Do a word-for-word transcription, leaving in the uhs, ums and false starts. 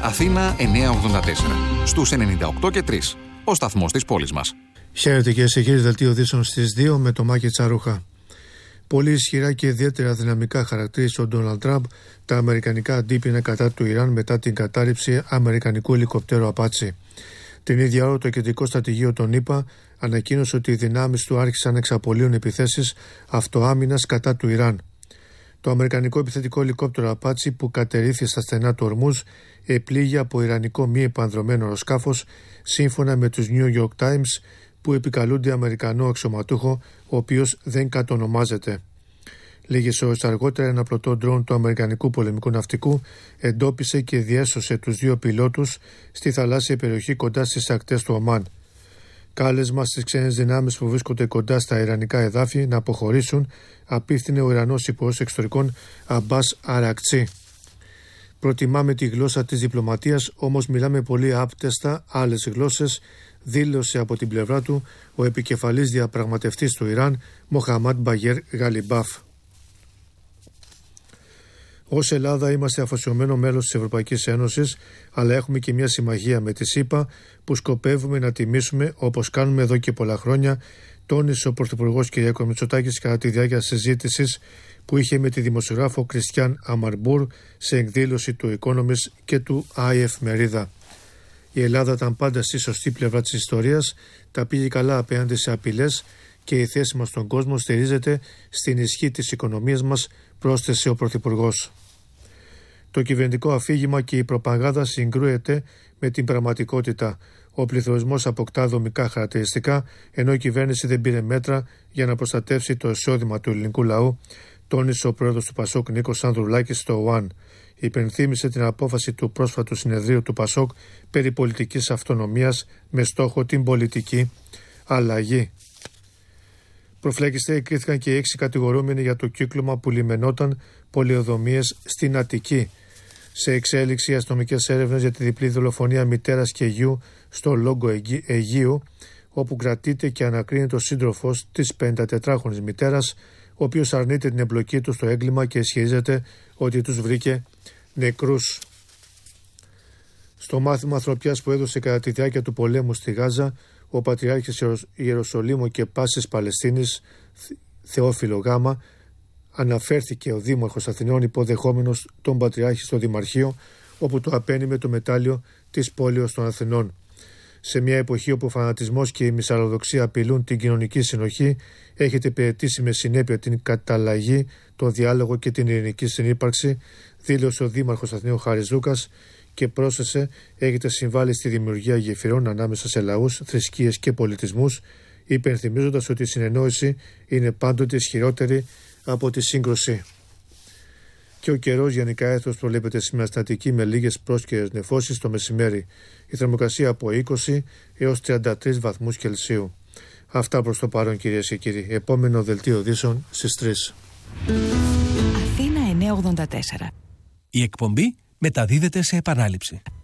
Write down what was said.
Αθήνα εννιακόσια ογδόντα τέσσερα. Στους ενενήντα οκτώ και τρία. Ο σταθμός της πόλης μας. Χαίρετε και σε κύριε δελτίο ειδήσεων στις δύο με το Μάκη Τσαρούχα. Πολύ ισχυρά και ιδιαίτερα δυναμικά χαρακτήρισε ο Ντόναλντ Τραμπ τα αμερικανικά αντίπεινα κατά του Ιράν μετά την κατάρριψη αμερικανικού ελικοπτέρου Απάτσι. Την ίδια ώρα το κεντρικό στρατηγείο των ΗΠΑ ανακοίνωσε ότι οι δυνάμεις του άρχισαν να εξαπολύουν επιθέσεις αυτοάμυνας κατά του Ιράν. Το αμερικανικό επιθετικό ελικόπτερο Απάτσι που κατερρήθη στα στενά του Ορμούζ επλήγει από ιρανικό μη επανδρωμένο αεροσκάφος, σύμφωνα με τους New York Times, που επικαλούνται Αμερικανό αξιωματούχο, ο οποίος δεν κατονομάζεται. Λίγες ώρες αργότερα, ένα πλωτό ντρόουν του Αμερικανικού πολεμικού ναυτικού εντόπισε και διέσωσε τους δύο πιλότους στη θαλάσσια περιοχή κοντά στις ακτές του Ομάν. Κάλεσμα στις ξένες δυνάμεις που βρίσκονται κοντά στα ιρανικά εδάφη να αποχωρήσουν απίφθινε ο Ιρανός Υπουργός Εξωτερικών Αμπάς Αρακτσί. Προτιμάμε τη γλώσσα της διπλωματίας, όμως μιλάμε πολύ άπτεστα άλλες γλώσσες, δήλωσε από την πλευρά του ο επικεφαλής διαπραγματευτής του Ιράν, Μοχαμάντ Μπαγέρ Γαλιμπάφ. Ως Ελλάδα είμαστε αφοσιωμένο μέλος της Ευρωπαϊκής Ένωσης, αλλά έχουμε και μια συμμαχία με τη ΣΥΠΑ που σκοπεύουμε να τιμήσουμε όπως κάνουμε εδώ και πολλά χρόνια, τόνισε ο Πρωθυπουργός κ. Μητσοτάκης κατά τη διάρκεια συζήτησης που είχε με τη δημοσιογράφο Κριστιάν Αμαρμπούρ σε εκδήλωση του Economist και του άι εφ Μερίδα. Η Ελλάδα ήταν πάντα στη σωστή πλευρά της ιστορίας, τα πήγε καλά απέναντι σε απειλές και η θέση μας στον κόσμο στηρίζεται στην ισχύ της οικονομίας μας, πρόσθεσε ο Πρωθυπουργός. Το κυβερνητικό αφήγημα και η προπαγάνδα συγκρούεται με την πραγματικότητα. Ο πληθωρισμός αποκτά δομικά χαρακτηριστικά, ενώ η κυβέρνηση δεν πήρε μέτρα για να προστατεύσει το εισόδημα του ελληνικού λαού, τόνισε ο πρόεδρος του Πασόκ Νίκος Ανδρουλάκης στο ΟΑΝ. Υπενθύμησε την απόφαση του πρόσφατου συνεδρίου του Πασόκ περί πολιτικής αυτονομίας με στόχο την πολιτική αλλαγή. Προφυλακιστέ κρίθηκαν και έξι κατηγορούμενοι για το κύκλωμα που λιμενόταν πολεοδομίες στην Αττική. Σε εξέλιξη, οι αστυνομικές έρευνες για τη διπλή δολοφονία μητέρας και γιου στο Λόγκο Αιγείου, όπου κρατείται και ανακρίνεται ο σύντροφος της πενηντατετράχρονης μητέρας, ο οποίος αρνείται την εμπλοκή του στο έγκλημα και ισχυρίζεται ότι τους βρήκε νεκρούς. Στο μάθημα ανθρωπιάς που έδωσε κατά τη διάρκεια του πολέμου στη Γάζα, ο Πατριάρχης Ιεροσολύμου και Πάσης Παλαιστίνης, Θεόφιλο Γάμα, αναφέρθηκε ο Δήμαρχος Αθηνών υποδεχόμενος τον Πατριάρχη στο Δημαρχείο, όπου το απένιμε το μετάλλιο της πόλεως των Αθηνών. Σε μια εποχή όπου ο φανατισμός και η μυσαλλοδοξία απειλούν την κοινωνική συνοχή, έχετε υπηρετήσει με συνέπεια την καταλλαγή, τον διάλογο και την ειρηνική συνύπαρξη, δήλωσε ο Δήμαρχος Αθηνών Χάρης Λούκας και πρόσθεσε, έχετε συμβάλει στη δημιουργία γεφυρών ανάμεσα σε λαούς, θρησκείες και πολιτισμούς, υπενθυμίζοντας ότι η συνεννόηση είναι πάντοτε ισχυρότερη από τη σύγκρουση. Και ο καιρός γενικά έθνος προβλέπεται σήμερα στην Αττική με λίγες πρόσκαιρες νεφώσεις το μεσημέρι. Η θερμοκρασία από είκοσι έως τριάντα τρεις βαθμούς Κελσίου. Αυτά προς το παρόν, κυρίες και κύριοι. Επόμενο δελτίο ειδήσεων στις τρεις. Αθήνα εννιακόσια ογδόντα τέσσερα. Η εκπομπή μεταδίδεται σε επανάληψη.